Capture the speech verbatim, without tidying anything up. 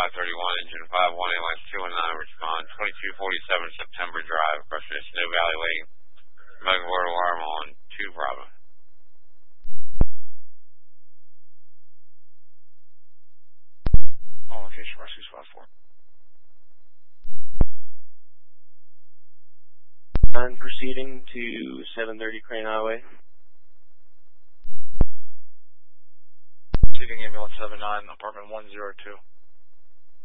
five thirty-one, engine five one, airlines two one nine, respond, twenty-two forty-seven September Drive, across the Snow Valley waiting, American Border Alarm on two Bravo. On location, rescue spot four. I'm proceeding to seven thirty Crane Highway. Proceeding ambulance seven nine, apartment one zero two.